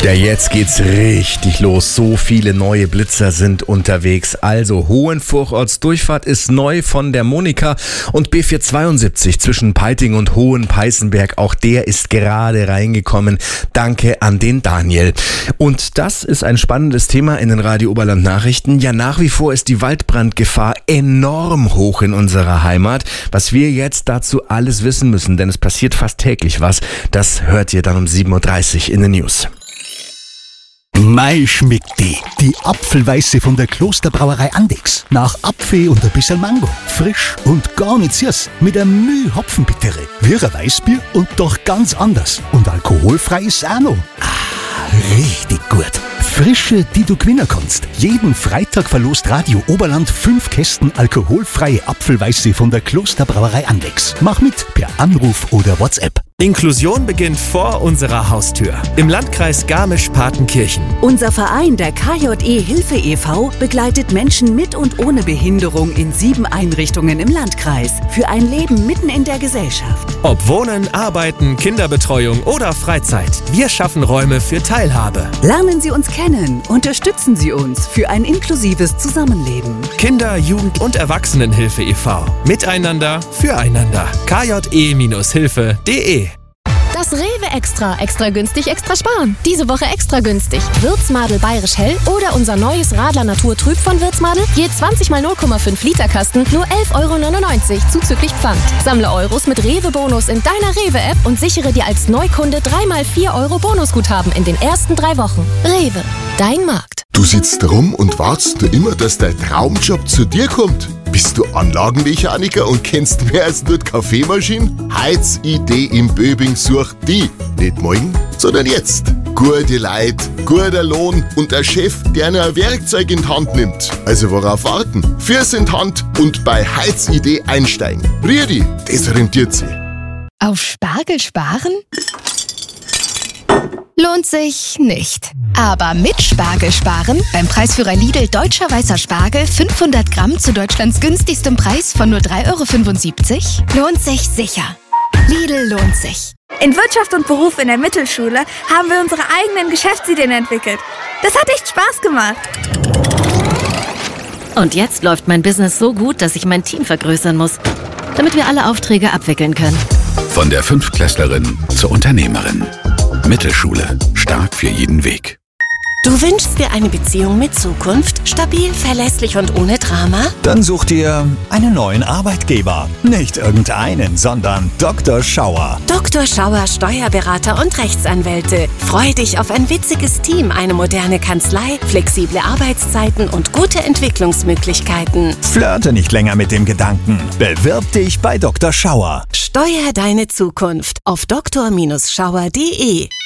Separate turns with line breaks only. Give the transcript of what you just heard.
Ja, jetzt geht's richtig los. So viele neue Blitzer sind unterwegs. Also Hohenfurchorts-Durchfahrt ist neu von der Monika und B472 zwischen Peiting und Hohenpeißenberg. Auch der ist gerade reingekommen. Danke an den Daniel. Und das ist ein spannendes Thema in den Radio Oberland Nachrichten. Ja, nach wie vor ist die Waldbrandgefahr enorm hoch in unserer Heimat. Was wir jetzt dazu alles wissen müssen, denn es passiert fast täglich was, das hört ihr dann um 7.30 Uhr in den News.
Mei schmeckt die Apfelweiße von der Klosterbrauerei Andechs. Nach Apfel und ein bisschen Mango. Frisch und gar nicht süß. Mit einem Müh Hopfenbittere. Wie ein Weißbier und doch ganz anders. Und alkoholfrei ist auch noch. Richtig gut. Frische, die du gewinnen kannst. Jeden Freitag verlost Radio Oberland 5 Kästen alkoholfreie Apfelweiße von der Klosterbrauerei Andechs. Mach mit per Anruf oder WhatsApp.
Inklusion beginnt vor unserer Haustür. Im Landkreis Garmisch-Partenkirchen.
Unser Verein, der KJE Hilfe e.V., begleitet Menschen mit und ohne Behinderung in 7 Einrichtungen im Landkreis. Für ein Leben mitten in der Gesellschaft.
Ob Wohnen, Arbeiten, Kinderbetreuung oder Freizeit. Wir schaffen Räume für Teilhabe.
Lernen Sie uns kennen. Unterstützen Sie uns für ein inklusives Zusammenleben.
Kinder-, Jugend- und Erwachsenenhilfe e.V. Miteinander, füreinander. kje-hilfe.de.
Das Rewe Extra günstig, extra sparen. Diese Woche extra günstig. Würzmadel Bayerisch Hell oder unser neues Radler Natur Trüb von Würzmadel. Je 20 mal 0,5 Liter Kasten, nur 11,99 € zuzüglich Pfand. Sammle Euros mit Rewe-Bonus in deiner Rewe-App und sichere dir als Neukunde 3 mal 4 € Bonusguthaben in den ersten 3 Wochen. Rewe, dein Markt.
Du sitzt rum und wartest du immer, dass dein Traumjob zu dir kommt? Bist du Anlagenmechaniker und kennst mehr als nur die Kaffeemaschine? Heizidee im Böbing sucht die. Nicht morgen, sondern jetzt. Gute Leute, guter Lohn und ein Chef, der ein Werkzeug in die Hand nimmt. Also worauf warten? Fürs in die Hand und bei Heizidee einsteigen. Riedi, das rentiert sich.
Auf Spargel sparen? Lohnt sich nicht. Aber mit Spargel sparen, beim Preisführer Lidl Deutscher Weißer Spargel 500 Gramm zu Deutschlands günstigstem Preis von nur 3,75 €, lohnt sich sicher. Lidl lohnt sich.
In Wirtschaft und Beruf in der Mittelschule haben wir unsere eigenen Geschäftsideen entwickelt. Das hat echt Spaß gemacht.
Und jetzt läuft mein Business so gut, dass ich mein Team vergrößern muss, damit wir alle Aufträge abwickeln können.
Von der Fünftklässlerin zur Unternehmerin. Mittelschule. Stark für jeden Weg.
Du wünschst dir eine Beziehung mit Zukunft? Stabil, verlässlich und ohne Drama?
Dann such dir einen neuen Arbeitgeber. Nicht irgendeinen, sondern Dr. Schauer.
Dr. Schauer, Steuerberater und Rechtsanwälte. Freu dich auf ein witziges Team, eine moderne Kanzlei, flexible Arbeitszeiten und gute Entwicklungsmöglichkeiten.
Flirte nicht länger mit dem Gedanken. Bewirb dich bei Dr. Schauer.
Steuer deine Zukunft auf dr-schauer.de.